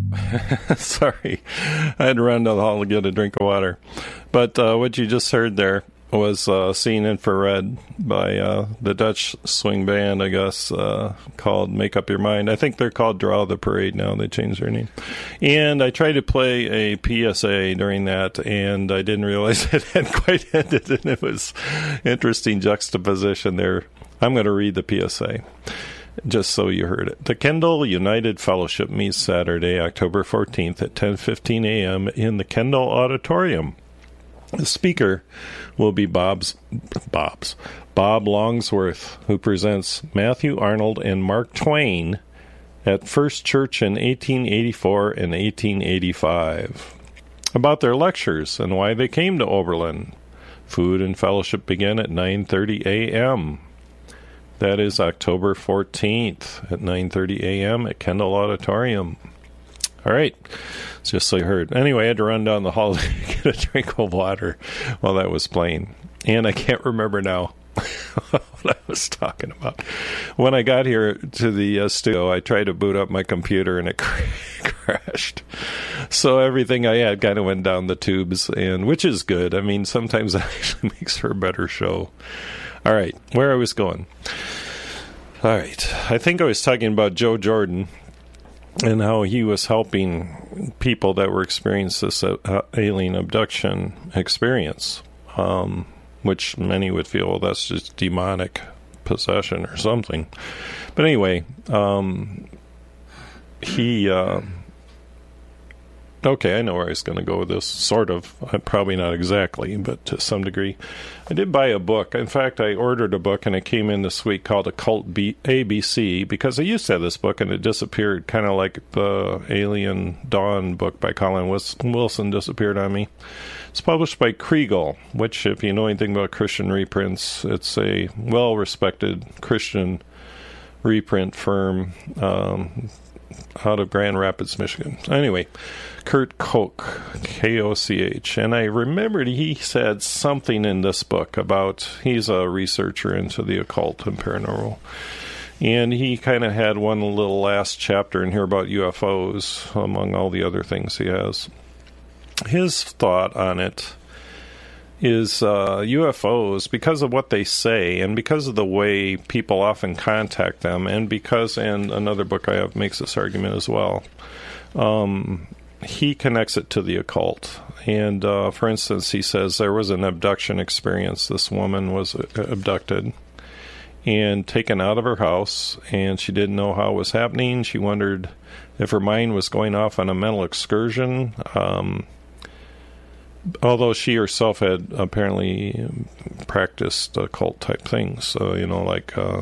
Sorry, I had to run down the hall to get a drink of water. But what you just heard there was Seeing Infrared by the Dutch swing band, I guess, called Make Up Your Mind. I think they're called Draw the Parade now. They changed their name. And I tried to play a PSA during that, and I didn't realize it had quite ended, and it was interesting juxtaposition there. I'm going to read the PSA. Just so you heard it. The Kendall United Fellowship meets Saturday, October 14th at 10:15 a.m. in the Kendall Auditorium. The speaker will be Bob Longsworth, who presents Matthew Arnold and Mark Twain at First Church in 1884 and 1885. About their lectures and why they came to Oberlin. Food and fellowship begin at 9:30 a.m. That is October 14th at 9:30 a.m. at Kendall Auditorium. All right, just so you heard. Anyway, I had to run down the hall to get a drink of water while that was playing. And I can't remember now what I was talking about. When I got here to the studio, I tried to boot up my computer and it crashed. So everything I had kind of went down the tubes, and which is good. I mean, sometimes that actually makes for a better show. All right, where I was going. All right, I think I was talking about Joe Jordan and how he was helping people that were experiencing this alien abduction experience, which many would feel, well, that's just demonic possession or something. But anyway, okay, I know where I was going to go with this, sort of. Probably not exactly, but to some degree. I did buy a book. In fact, I ordered a book, and it came in this week called Occult ABC, because I used to have this book, and it disappeared, kind of like the Alien Dawn book by Colin Wilson disappeared on me. It's published by Kriegel, which, if you know anything about Christian reprints, it's a well-respected Christian reprint firm out of Grand Rapids, Michigan. Anyway, Kurt Koch, K-O-C-H. And I remembered he said something in this book about, he's a researcher into the occult and paranormal. And he kind of had one little last chapter in here about UFOs, among all the other things he has. His thought on it is UFOs, because of what they say and because of the way people often contact them, and because, and another book I have makes this argument as well, he connects it to the occult. And for instance, he says there was an abduction experience. This woman was abducted and taken out of her house, and she didn't know how it was happening. She wondered if her mind was going off on a mental excursion, although she herself had apparently practiced occult type things. So, you know, like, I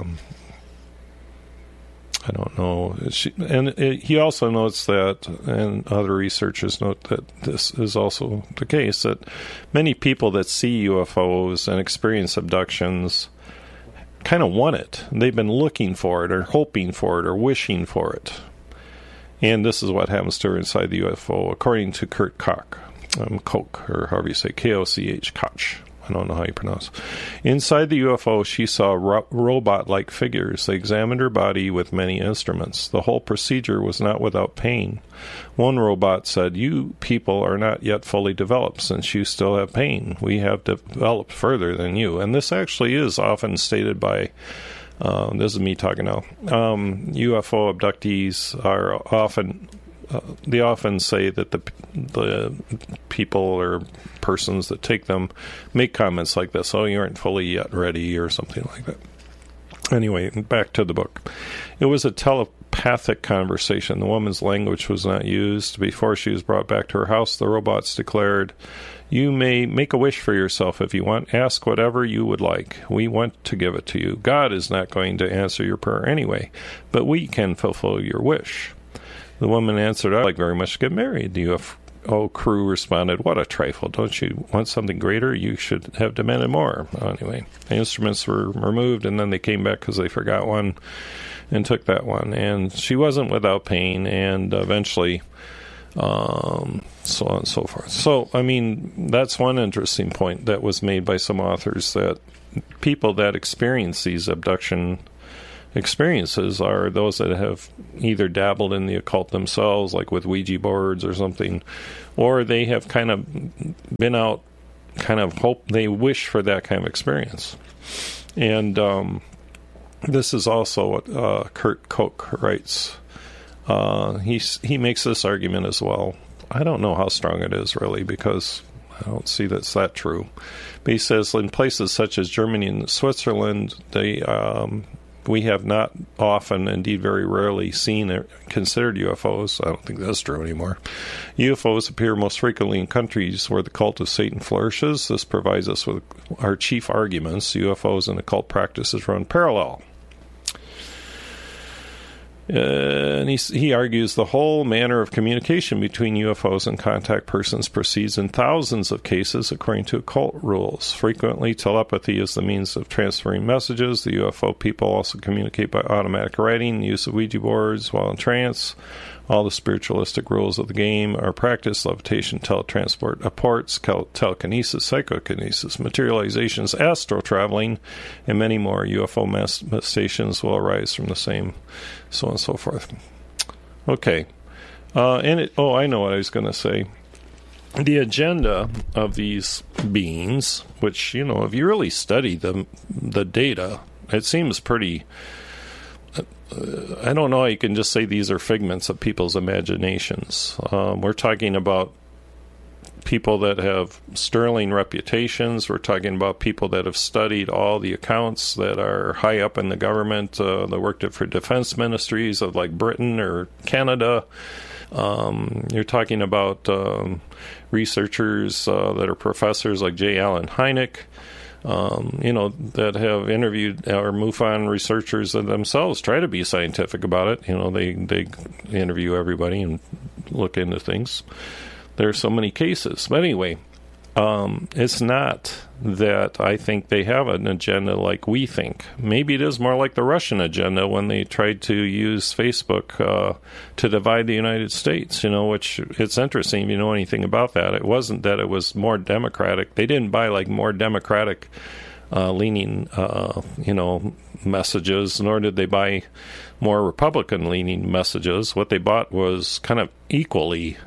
don't know. He also notes that, and other researchers note that this is also the case, that many people that see UFOs and experience abductions kind of want it. They've been looking for it or hoping for it or wishing for it. And this is what happens to her inside the UFO, according to Kurt Koch. Koch, or however you say, K-O-C-H, Koch. I don't know how you pronounce. Inside the UFO, she saw robot-like figures. They examined her body with many instruments. The whole procedure was not without pain. One robot said, "You people are not yet fully developed since you still have pain. We have developed further than you." And this actually is often stated by, this is me talking now, UFO abductees are often... they often say that the people or persons that take them make comments like this, "Oh, you aren't fully yet ready," or something like that. Anyway, back to the book. It was a telepathic conversation. The woman's language was not used. Before she was brought back to her house, the robots declared, "You may make a wish for yourself if you want. Ask whatever you would like. We want to give it to you. God is not going to answer your prayer anyway, but we can fulfill your wish." The woman answered, "I'd like very much to get married." The UFO crew responded, "What a trifle. Don't you want something greater? You should have demanded more." Anyway, the instruments were removed, and then they came back because they forgot one and took that one. And she wasn't without pain, and eventually, so on and so forth. So, I mean, that's one interesting point that was made by some authors, that people that experience these abduction experiences are those that have either dabbled in the occult themselves, like with Ouija boards or something, or they have kind of been out, kind of hope, they wish for that kind of experience. And this is also what Kurt Koch writes. He makes this argument as well. I don't know how strong it is, really, because I don't see that's that true. But he says in places such as Germany and Switzerland, we have not often, indeed very rarely, seen or considered UFOs. I don't think that's true anymore. UFOs appear most frequently in countries where the cult of Satan flourishes. This provides us with our chief arguments. UFOs and occult practices run parallel. And he argues the whole manner of communication between UFOs and contact persons proceeds in thousands of cases according to occult rules. Frequently, telepathy is the means of transferring messages. The UFO people also communicate by automatic writing, use of Ouija boards while in trance. All the spiritualistic rules of the game are practiced: levitation, teletransport, apports, telekinesis, psychokinesis, materializations, astral traveling, and many more. UFO manifestations will arise from the same, so on and so forth. Okay. I know what I was going to say. The agenda of these beings, which, if you really study the data, it seems pretty... I don't know how you can just say these are figments of people's imaginations. We're talking about people that have sterling reputations. We're talking about people that have studied all the accounts that are high up in the government, that worked for defense ministries of like Britain or Canada. You're talking about researchers that are professors like J. Allen Hynek. That have interviewed or MUFON researchers that themselves try to be scientific about it. They interview everybody and look into things. There are so many cases. But anyway, it's not that I think they have an agenda like we think. Maybe it is more like the Russian agenda when they tried to use Facebook to divide the United States, which it's interesting if you know anything about that. It wasn't that it was more democratic. They didn't buy like more democratic leaning, messages, nor did they buy more Republican leaning messages. What they bought was kind of equally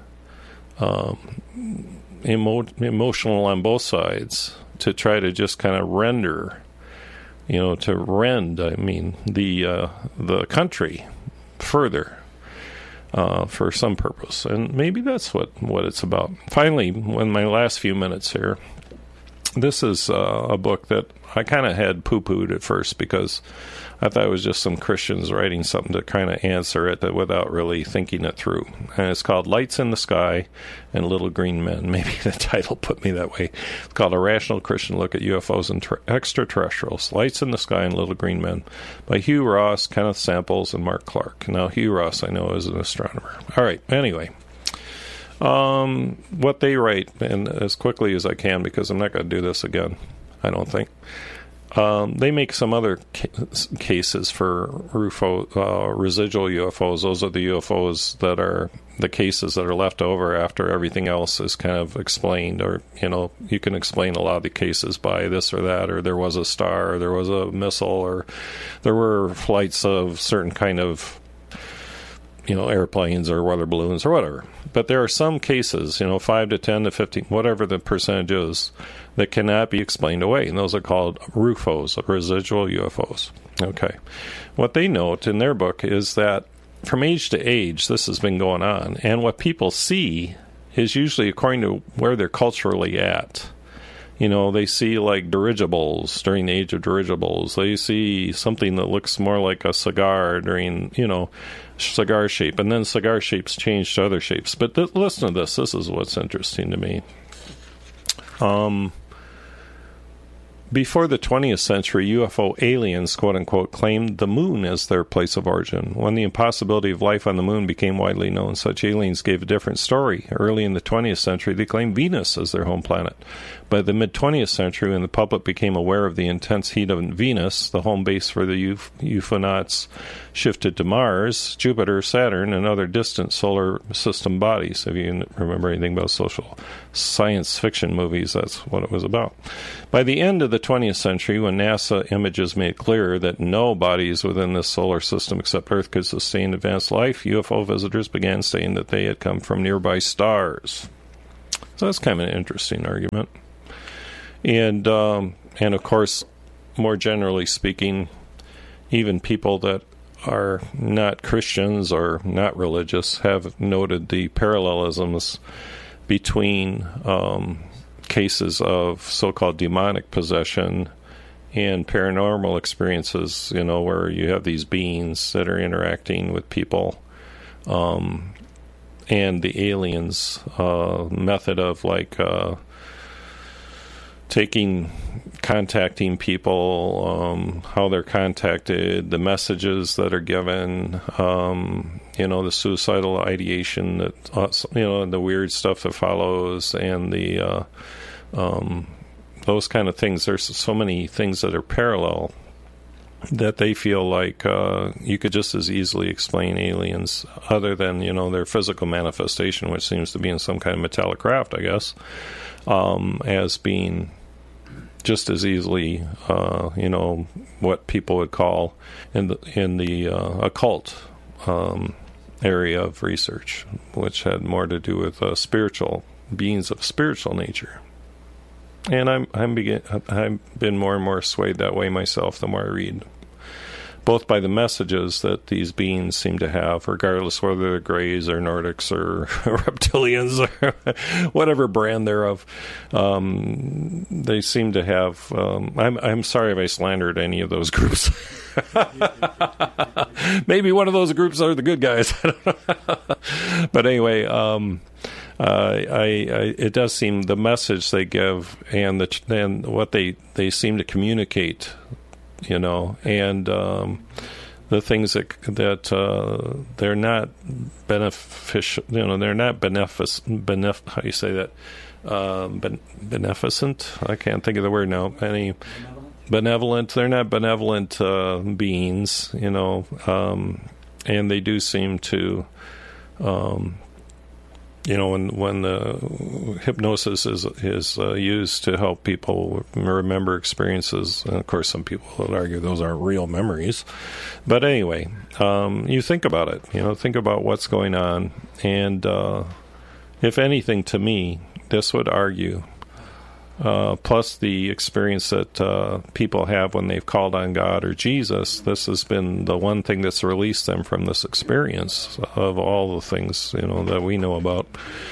emotional on both sides, to try to just kind of rend the country further for some purpose. And maybe that's what it's about. Finally, in my last few minutes here, this is a book that I kind of had poo-pooed at first because I thought it was just some Christians writing something to kind of answer it without really thinking it through. And it's called Lights in the Sky and Little Green Men. Maybe the title put me that way. It's called A Rational Christian Look at UFOs and Extraterrestrials, Lights in the Sky and Little Green Men, by Hugh Ross, Kenneth Samples, and Mark Clark. Now, Hugh Ross, I know, is an astronomer. All right, anyway. What they write, and as quickly as I can, because I'm not going to do this again, I don't think. They make some other cases for residual UFOs. Those are the UFOs that are the cases that are left over after everything else is kind of explained. Or, you can explain a lot of the cases by this or that, or there was a star, or there was a missile, or there were flights of certain kind of airplanes or weather balloons or whatever. But there are some cases, 5 to 10 to 15, whatever the percentage is, that cannot be explained away. And those are called RUFOs, residual UFOs. Okay. What they note in their book is that from age to age, this has been going on. And what people see is usually according to where they're culturally at. They see like dirigibles during the age of dirigibles. They see something that looks more like a cigar during, cigar shape. And then cigar shapes change to other shapes. But listen to this. This is what's interesting to me. Before the 20th century, UFO aliens, quote-unquote, claimed the moon as their place of origin. When the impossibility of life on the moon became widely known, such aliens gave a different story. Early in the 20th century, they claimed Venus as their home planet. By the mid-20th century, when the public became aware of the intense heat of Venus, the home base for the UFOnauts shifted to Mars, Jupiter, Saturn, and other distant solar system bodies. If you remember anything about social science fiction movies, that's what it was about. By the end of the 20th century, when NASA images made clear that no bodies within this solar system except Earth could sustain advanced life, UFO visitors began saying that they had come from nearby stars. So that's kind of an interesting argument. And of course, more generally speaking, even people that are not Christians or not religious have noted the parallelisms between cases of so-called demonic possession and paranormal experiences, where you have these beings that are interacting with people, and the aliens method of contacting people, how they're contacted, the messages that are given, the suicidal ideation that, and the weird stuff that follows, and the those kind of things. There's so many things that are parallel that they feel like you could just as easily explain aliens, other than, their physical manifestation, which seems to be in some kind of metallic craft, I guess, as being just as easily, what people would call in the occult area of research, which had more to do with spiritual beings of spiritual nature. And I've been more and more swayed that way myself the more I read, both by the messages that these beings seem to have, regardless whether they're Greys or Nordics or reptilians or whatever brand they're of. They seem to have. I'm sorry if I slandered any of those groups. Maybe one of those groups are the good guys. But anyway, it does seem the message they give and what they seem to communicate, and the things that they're not beneficial, they're not how do you say that? Beneficent? I can't think of the word now. Benevolent. They're not benevolent beings, and they do seem to, when the hypnosis is used to help people remember experiences, and of course some people would argue those aren't real memories. But anyway, you think about it, think about what's going on. And if anything, to me, this would argue, plus the experience that people have when they've called on God or Jesus, this has been the one thing that's released them from this experience of all the things, that we know about,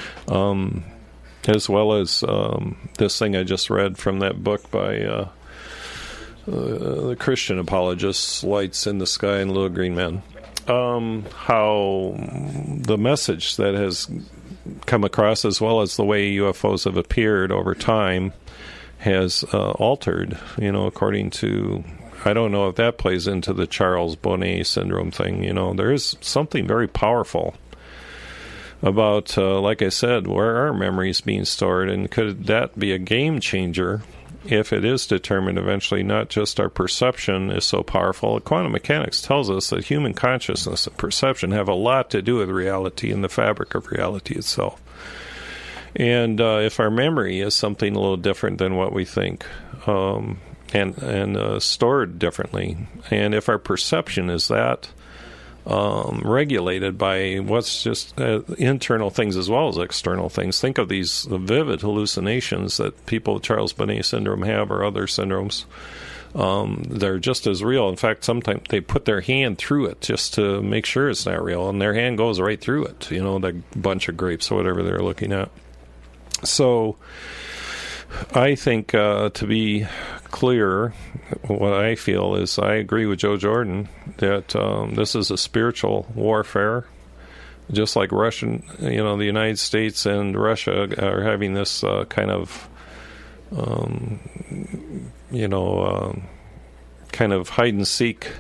as well as this thing I just read from that book by the Christian apologists, Lights in the Sky and Little Green Men, how the message that has come across, as well as the way UFOs have appeared over time, has altered, according to, I don't know if that plays into the Charles Bonnet syndrome thing. There is something very powerful about, like I said, where are memories being stored, and could that be a game changer if it is determined eventually not just our perception is so powerful? Quantum mechanics tells us that human consciousness and perception have a lot to do with reality and the fabric of reality itself. And if our memory is something a little different than what we think, and stored differently, and if our perception is that regulated by what's just internal things as well as external things. Think of these vivid hallucinations that people with Charles Bonnet syndrome have, or other syndromes. They're just as real. In fact, sometimes they put their hand through it just to make sure it's not real, and their hand goes right through it, the bunch of grapes or whatever they're looking at. So I think, to be clear, what I feel is I agree with Joe Jordan that this is a spiritual warfare, just like Russian, the United States and Russia are having this kind of, kind of hide and seek.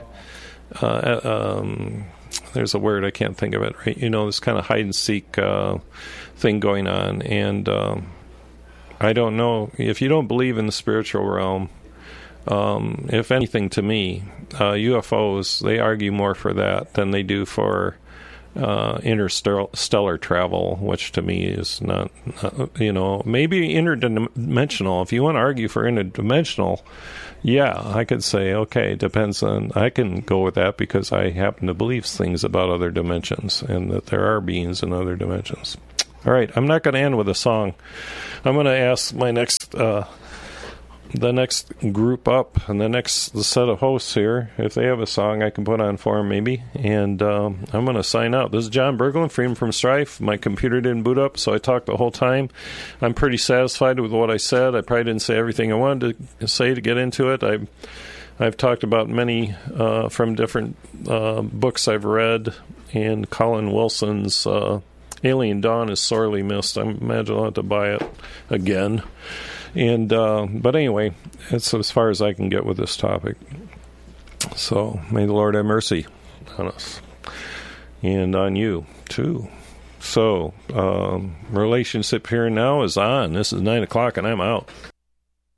There's a word, I can't think of it, right? This kind of hide and seek thing going on. And I don't know, if you don't believe in the spiritual realm, if anything, to me, UFOs, they argue more for that than they do for interstellar travel, which to me is not, maybe interdimensional. If you want to argue for interdimensional, yeah, I could say, okay, depends on, I can go with that because I happen to believe things about other dimensions and that there are beings in other dimensions. All right, I'm not going to end with a song. I'm going to ask my the next group up and the set of hosts here, if they have a song I can put on for them maybe. And I'm going to sign out. This is John Berglund, Freedom from Strife. My computer didn't boot up, so I talked the whole time. I'm pretty satisfied with what I said. I probably didn't say everything I wanted to say to get into it. I've talked about many from different books I've read, and Colin Wilson's Alien Dawn is sorely missed. I imagine I'll have to buy it again. And but anyway, it's as far as I can get with this topic. So may the Lord have mercy on us and on you too. So relationship here now is on. This is 9:00 and I'm out.